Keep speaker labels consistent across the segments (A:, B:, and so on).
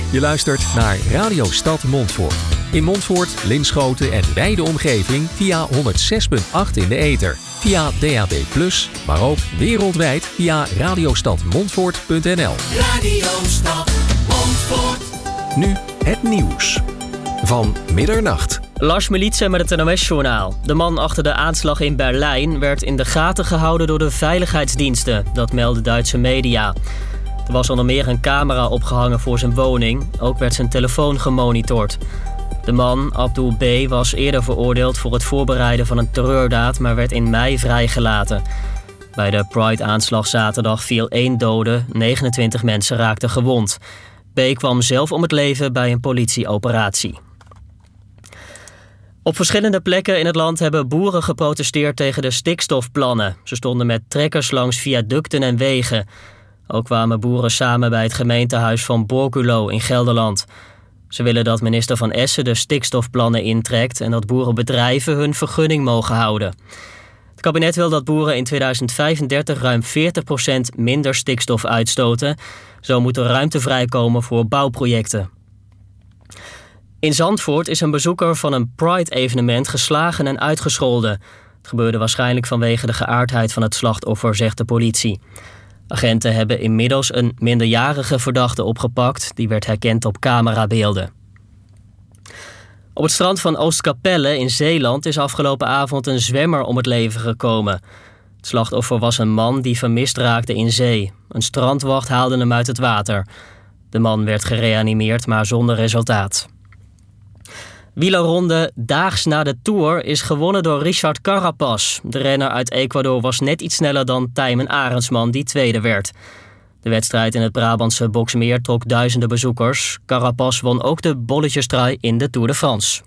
A: Je luistert naar Radio Stad Montfoort. In Montfoort, Linschoten en wijde omgeving via 106.8 in de ether. Via DAB+, maar ook wereldwijd via radiostadmontfoort.nl.
B: Radio Stad Montfoort.
A: Nu het nieuws van middernacht.
C: Lars Militsen met het NOS-journaal. De man achter de aanslag in Berlijn werd in de gaten gehouden door de veiligheidsdiensten. Dat melden Duitse media. Er was onder meer een camera opgehangen voor zijn woning. Ook werd zijn telefoon gemonitord. De man, Abdul B., was eerder veroordeeld voor het voorbereiden van een terreurdaad, maar werd in mei vrijgelaten. Bij de Pride-aanslag zaterdag viel 1 dode, 29 mensen raakten gewond. B. kwam zelf om het leven bij een politieoperatie. Op verschillende plekken in het land hebben boeren geprotesteerd tegen de stikstofplannen. Ze stonden met trekkers langs viaducten en wegen. Ook kwamen boeren samen bij het gemeentehuis van Borculo in Gelderland. Ze willen dat minister Van Essen de stikstofplannen intrekt en dat boerenbedrijven hun vergunning mogen houden. Het kabinet wil dat boeren in 2035 ruim 40% minder stikstof uitstoten. Zo moet er ruimte vrijkomen voor bouwprojecten. In Zandvoort is een bezoeker van een Pride-evenement geslagen en uitgescholden. Het gebeurde waarschijnlijk vanwege de geaardheid van het slachtoffer, zegt de politie. Agenten hebben inmiddels een minderjarige verdachte opgepakt. Die werd herkend op camerabeelden. Op het strand van Oostkapelle in Zeeland is afgelopen avond een zwemmer om het leven gekomen. Het slachtoffer was een man die vermist raakte in zee. Een strandwacht haalde hem uit het water. De man werd gereanimeerd, maar zonder resultaat. Wielerronde daags na de Tour is gewonnen door Richard Carapaz. De renner uit Ecuador was net iets sneller dan Tijmen Arendsman, die tweede werd. De wedstrijd in het Brabantse Boxmeer trok duizenden bezoekers. Carapaz won ook de bolletjestrui in de Tour de France.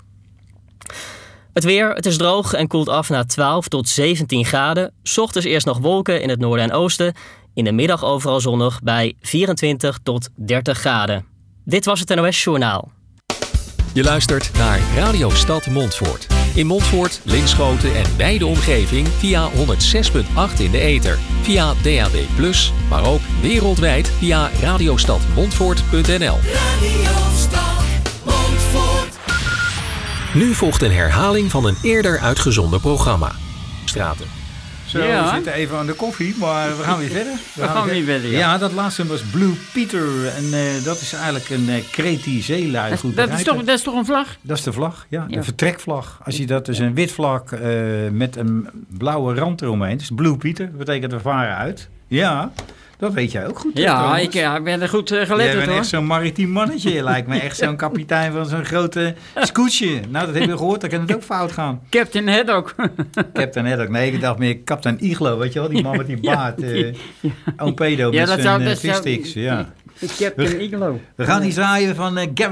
C: Het weer, het is droog en koelt af naar 12 tot 17 graden. 's Ochtends eerst nog wolken in het noorden en oosten. In de middag overal zonnig bij 24 tot 30 graden. Dit was het NOS Journaal.
A: Je luistert naar Radio Stad Montfoort. In Montfoort, Linschoten en wijde omgeving via 106.8 in de ether. Via DAB+, maar ook wereldwijd via radiostadmontfoort.nl.
B: Radio Stad Montfoort.
A: Nu volgt een herhaling van een eerder uitgezonden programma. Straten.
D: Zo, we zitten even aan de koffie, maar we gaan weer verder.
E: We gaan weer verder, ja.
D: Ja, dat laatste was Blue Peter. En dat is eigenlijk een Kreti zeelui.
E: Dat is toch een vlag?
D: Dat is de vlag, ja. De vertrekvlag. Als je dat is een wit vlag met een blauwe rand eromheen. Dus Blue Peter, dat betekent we varen uit. Ja, dat weet jij ook goed.
E: Ja, ik ben er goed geletterd,
D: hoor. Jij bent echt zo'n maritiem mannetje. Je lijkt me echt zo'n kapitein van zo'n grote scootje. Nou, dat heb je gehoord, dan kan het ook fout gaan.
E: Captain Haddock.
D: Captain Haddock. Nee, ik dacht meer Captain Iglo, weet je wel? Die man met die baard. Oom Pedo met zijn vissticks. Ja.
E: Captain Iglo.
D: We gaan iets draaien van Gary